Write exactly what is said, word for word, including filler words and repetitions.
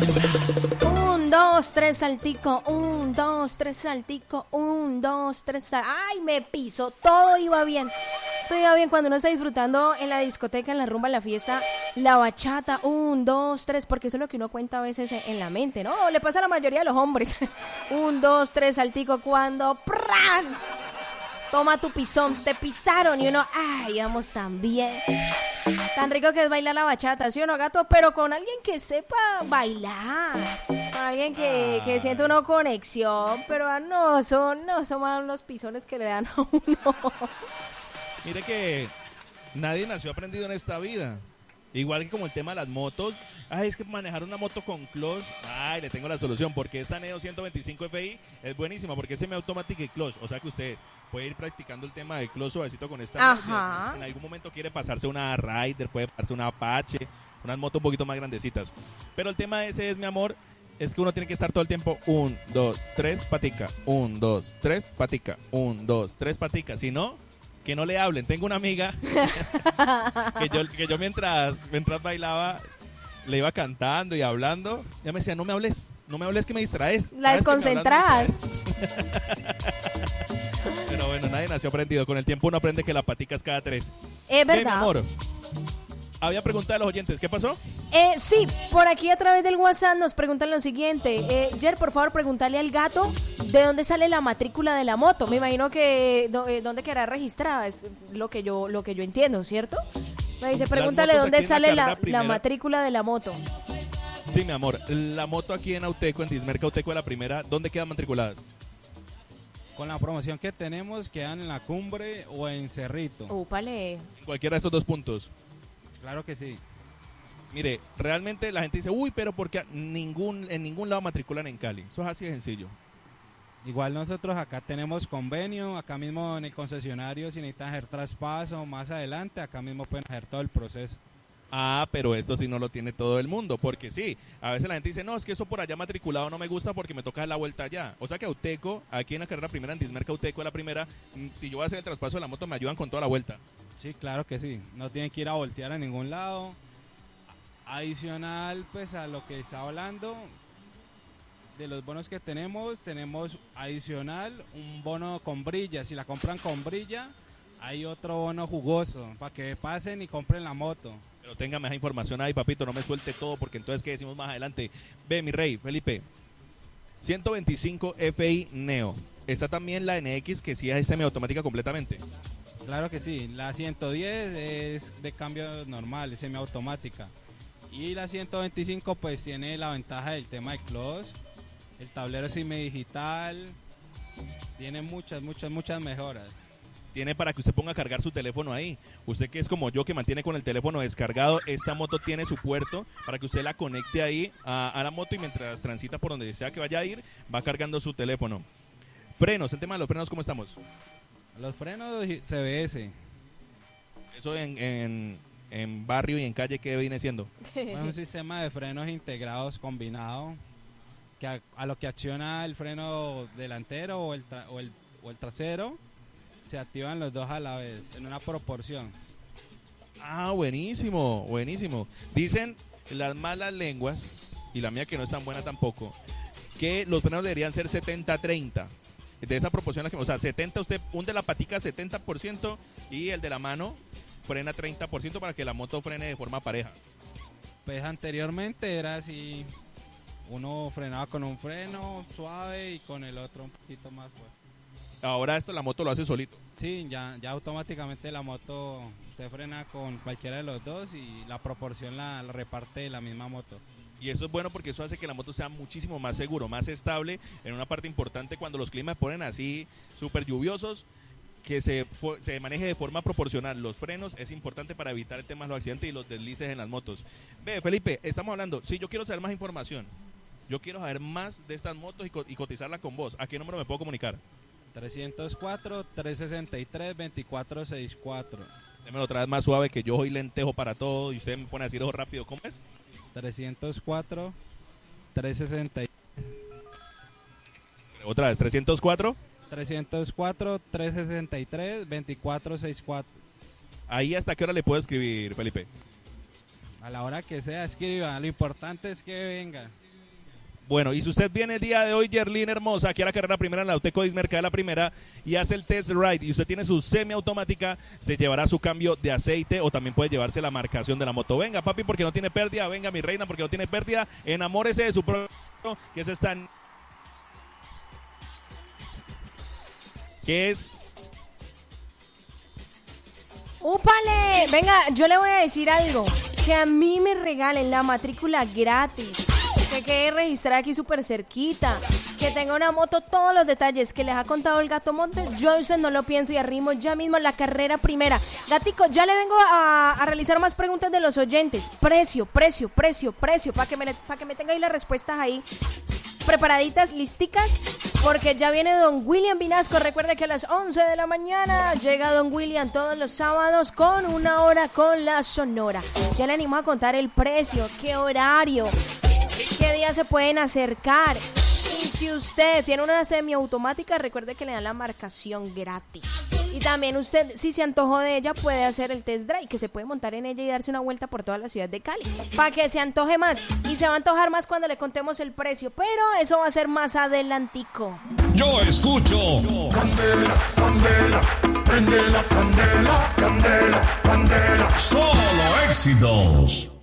Un, dos, tres, saltico. Un, dos, tres, saltico. Un, dos, tres, sal... ¡Ay, me piso! Todo iba bien. Todo iba bien cuando uno está disfrutando en la discoteca, en la rumba, en la fiesta, la bachata. Un, dos, tres, porque eso es lo que uno cuenta a veces en la mente, ¿no? Le pasa a la mayoría de los hombres. Un, dos, tres, saltico. Cuando... ¡pran! Toma tu pisón, te pisaron y uno, ay, vamos tan bien. Tan rico que es bailar la bachata, ¿sí o no, gato? Pero con alguien que sepa bailar, con alguien que, que siente una conexión, pero ah, no, son, no, son más los pisones que le dan a uno. Mire que nadie nació aprendido en esta vida. Igual que como el tema de las motos, ay, es que manejar una moto con clutch, ay, le tengo la solución, porque esta Neo ciento veinticinco F I es buenísima, porque es semi-automatic y clutch, o sea que usted puede ir practicando el tema de clutch suavecito con esta moto. Si en algún momento quiere pasarse una Rider, puede pasarse una Apache, unas motos un poquito más grandecitas. Pero el tema ese es, mi amor, es que uno tiene que estar todo el tiempo, un, dos, tres, patica, un, dos, tres, patica, un, dos, tres, patica, si no... que no le hablen. Tengo una amiga que yo, que yo mientras, mientras bailaba le iba cantando y hablando. Ya me decía, no me hables, no me hables que me distraes. La desconcentras. Pero bueno, nadie nació aprendido. Con el tiempo uno aprende que la patica es cada tres. Es verdad. ¿Qué, mi amor? Había preguntado a los oyentes, ¿qué pasó? Eh, sí, por aquí a través del WhatsApp nos preguntan lo siguiente. Eh, Jer, por favor, pregúntale al gato de dónde sale la matrícula de la moto. Me imagino que do, eh, dónde quedará registrada, es lo que yo lo que yo entiendo, ¿cierto? Me dice, pregúntale dónde sale la, la matrícula de la moto. Sí, mi amor, la moto aquí en Auteco, en Dismerca Auteco de la primera, ¿dónde quedan matriculadas? Con la promoción que tenemos, quedan en la Cumbre o en Cerrito. Úpale. En cualquiera de estos dos puntos. Claro que sí. Mire, realmente la gente dice, uy, pero porque ningún, en ningún lado matriculan en Cali. Eso es así de sencillo. Igual nosotros acá tenemos convenio, acá mismo en el concesionario, si necesitan hacer traspaso más adelante, acá mismo pueden hacer todo el proceso. Ah, pero esto sí no lo tiene todo el mundo, porque sí, a veces la gente dice, no, es que eso por allá matriculado no me gusta porque me toca dar la vuelta allá. O sea que Auteco, aquí en la carrera primera, en Dismerca Auteco, la primera, si yo voy a hacer el traspaso de la moto, me ayudan con toda la vuelta. Sí, claro que sí, no tienen que ir a voltear a ningún lado. Adicional, pues a lo que está hablando de los bonos que tenemos, tenemos adicional un bono con brilla. Si la compran con brilla, hay otro bono jugoso para que pasen y compren la moto. Pero tenga más información ahí, papito, no me suelte todo, porque entonces, ¿qué decimos más adelante? Ve, mi rey, Felipe, ciento veinticinco F I Neo. Está también la N X, que sí es semiautomática completamente. Claro que sí, la ciento diez es de cambio normal, es semiautomática. Y la ciento veinticinco pues tiene la ventaja del tema de clutch, el tablero semidigital, tiene muchas, muchas, muchas mejoras. Tiene para que usted ponga a cargar su teléfono ahí. Usted que es como yo, que mantiene con el teléfono descargado, esta moto tiene su puerto para que usted la conecte ahí a, a la moto y mientras transita por donde sea que vaya a ir, va cargando su teléfono. Frenos, el tema de los frenos, ¿cómo estamos? Los frenos C B S. Eso en, en, en barrio y en calle, ¿qué viene siendo? Es un sistema de frenos integrados combinado que a, a lo que acciona el freno delantero o el, tra, o, el, o el trasero, se activan los dos a la vez en una proporción. Ah, buenísimo, buenísimo. Dicen las malas lenguas, y la mía que no es tan buena tampoco, que los frenos deberían ser setenta treinta. De esa proporción, o sea, setenta, usted hunde la patica setenta por ciento y el de la mano frena treinta por ciento para que la moto frene de forma pareja. Pues anteriormente era así, uno frenaba con un freno suave y con el otro un poquito más fuerte. Ahora esto la moto lo hace solito. Sí, ya, ya automáticamente la moto se frena con cualquiera de los dos y la proporción la, la reparte la misma moto. Y eso es bueno porque eso hace que la moto sea muchísimo más seguro, más estable en una parte importante cuando los climas ponen así súper lluviosos, que se, se maneje de forma proporcional. Los frenos es importante para evitar el tema de los accidentes y los deslices en las motos. Ve, Felipe, estamos hablando, si yo quiero saber más información, yo quiero saber más de estas motos y, co y cotizarla con vos, ¿a qué número me puedo comunicar? trescientos cuatro, trescientos sesenta y tres, veinticuatro sesenta y cuatro. Démelo otra vez más suave, que yo soy lentejo para todo y usted me pone a decir ojo rápido. ¿Cómo es? trescientos cuatro, trescientos sesenta y tres. Otra vez, trescientos cuatro. trescientos cuatro, trescientos sesenta y tres, veinticuatro sesenta y cuatro. Ahí hasta qué hora le puedo escribir, Felipe. A la hora que sea, escriba. Lo importante es que venga. Bueno, y si usted viene el día de hoy, Yerlin hermosa, aquí a la carrera primera en la Auteco Dismercada la primera y hace el test ride y usted tiene su semiautomática, se llevará su cambio de aceite o también puede llevarse la marcación de la moto. Venga, papi, porque no tiene pérdida. Venga, mi reina, porque no tiene pérdida. Enamórese de su propio, que es esta... que es... ¡Úpale! Venga, yo le voy a decir algo. Que a mí me regalen la matrícula gratis. Que quede registrada aquí súper cerquita. Que tenga una moto, todos los detalles que les ha contado el Gato Montes. Yo de usted no lo pienso y arrimo ya mismo en la carrera primera. Gatico, ya le vengo a, a realizar más preguntas de los oyentes. Precio, precio, precio, precio. Para que, me, pa que me tenga ahí las respuestas ahí preparaditas, listicas, porque ya viene don William Vinasco. Recuerde que a las once de la mañana llega don William todos los sábados con una hora con la Sonora. Ya le animo a contar el precio, qué horario, qué día se pueden acercar. Y si usted tiene una semiautomática, recuerde que le dan la marcación gratis. Y también usted, si se antojó de ella, puede hacer el test drive, que se puede montar en ella y darse una vuelta por toda la ciudad de Cali, para que se antoje más. Y se va a antojar más cuando le contemos el precio, pero eso va a ser más adelantico. Yo escucho Candela, candela, prende la candela, candela, candela. Solo éxitos.